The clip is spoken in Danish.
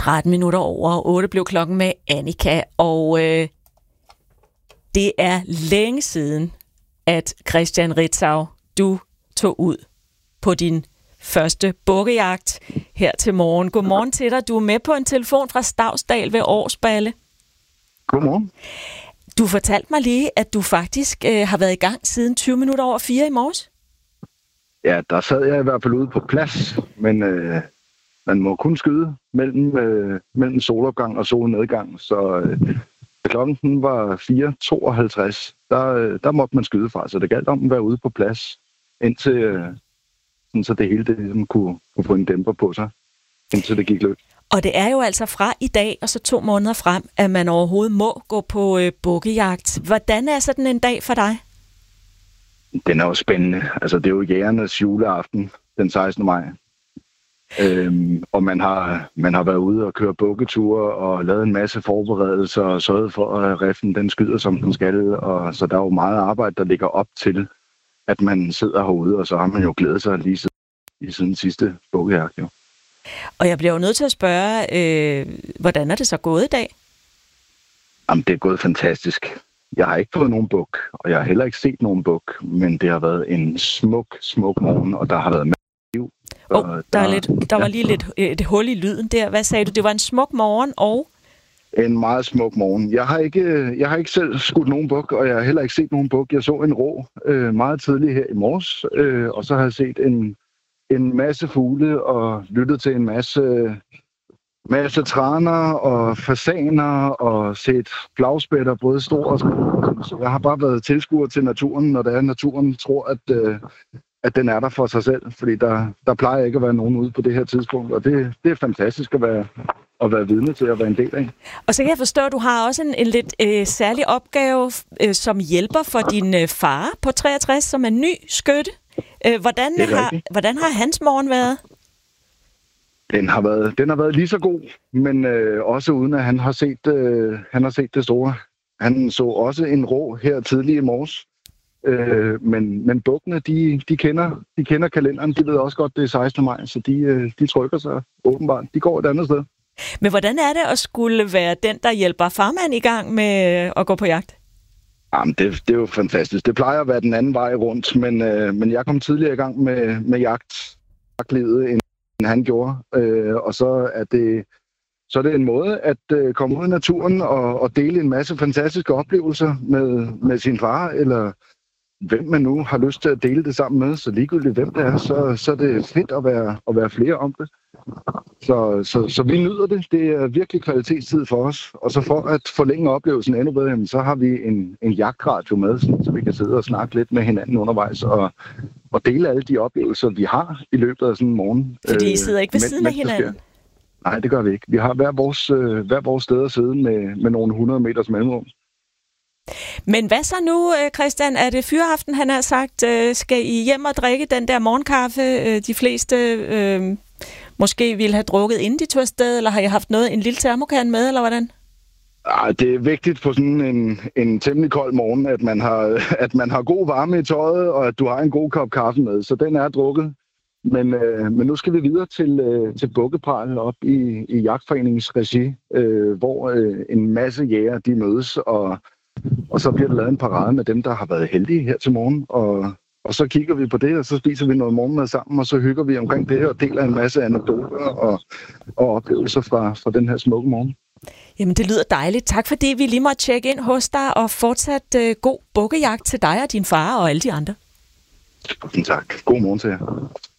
13 minutter over 8 blev klokken med Annika, og det er længe siden, at Christian Ritzau, du tog ud på din første bukkejagt her til morgen. Godmorgen til dig. Du er med på en telefon fra Stavsdal ved Årsballe. Godmorgen. Du fortalte mig lige, at du faktisk har været i gang siden 20 minutter over 4 i morges. Ja, der sad jeg i hvert fald ude på plads, men man må kun skyde mellem solopgang og solnedgang, så klokken var 4:52. Der måtte man skyde fra, så det galt om at være ude på plads, indtil så det hele det ligesom kunne få en dæmper på sig, indtil det gik løs. Og det er jo altså fra i dag og så 2 måneder frem, at man overhovedet må gå på bukkejagt. Hvordan er sådan en dag for dig? Den er jo spændende. Altså, det er jo jægernes juleaften den 16. maj. Og man har været ude og køre bukketure og lavet en masse forberedelser og sørget for, at riflen den skyder, som den skal. Og så der er jo meget arbejde, der ligger op til, at man sidder herude, og så har man jo glædet sig lige siden sidste bukkejagt. Jo. Og jeg bliver jo nødt til at spørge, hvordan er det så gået i dag? Jamen, det er gået fantastisk. Jeg har ikke fået nogen buk, og jeg har heller ikke set nogen buk, men det har været en smuk morgen, og der har været liv. Der var lige lidt et hul i lyden der. Hvad sagde du? Det var en smuk morgen og... En meget smuk morgen. Jeg har ikke selv skudt nogen buk, og jeg har heller ikke set nogen buk. Jeg så en rå meget tidligt her i morges, og så har jeg set en masse fugle og lyttet til en masse traner og fasaner og set flagspætter, både store og små. Så jeg har bare været tilskuer til naturen, når det er, naturen tror, at den er der for sig selv. Fordi der plejer ikke at være nogen ude på det her tidspunkt, og det er fantastisk at være vidne til at være en del af. Og så kan jeg forstå, at du har også en lidt særlig opgave som hjælper for din far på 63, som er ny skytte. Hvordan har hans morgen været? Den har været lige så god, men også uden at han har set det store. Han så også en rå her tidlig i morges. Men bukkene, de kender kalenderen. De ved også godt, det er 16. maj, så de trykker sig åbenbart. De går et andet sted. Men hvordan er det at skulle være den, der hjælper farmand i gang med at gå på jagt? Jamen, det er jo fantastisk. Det plejer at være den anden vej rundt, men jeg kom tidligere i gang med jagtlivet, end han gjorde. Og så er det en måde at komme ud i naturen og dele en masse fantastiske oplevelser med sin far, eller hvem man nu har lyst til at dele det sammen med. Så ligegyldigt hvem det er, så er det fedt at være flere om det. Så vi nyder det. Det er virkelig kvalitetstid for os. Og så for at forlænge oplevelsen endnu bedre, så har vi en jagtradio med, så vi kan sidde og snakke lidt med hinanden undervejs og dele alle de oplevelser, vi har i løbet af sådan en morgen. Fordi I sidder ikke ved siden af hinanden? Nej, det gør vi ikke. Vi har hver vores sted at sidde med nogle 100 meters mellemrum. Men hvad så nu, Christian? Er det fyraften, han har sagt? Skal I hjem og drikke den der morgenkaffe? De fleste måske ville have drukket, inden de tog afsted, eller har I haft en lille termokan med, eller hvordan? Det er vigtigt på sådan en temmelig kold morgen, at man har god varme i tøjet, og at du har en god kop kaffe med. Så den er drukket. Men nu skal vi videre til Bukkepral op i Jagtforeningens regi, hvor en masse jæger de mødes, og så bliver der lavet en parade med dem, der har været heldige her til morgen. Og så kigger vi på det, og så spiser vi noget morgenmad sammen, og så hygger vi omkring det her og deler en masse anekdoter og oplevelser fra den her smukke morgen. Jamen, det lyder dejligt. Tak fordi vi lige måtte tjekke ind hos dig, og fortsat god bukkejagt til dig og din far og alle de andre. Tak. God morgen til jer.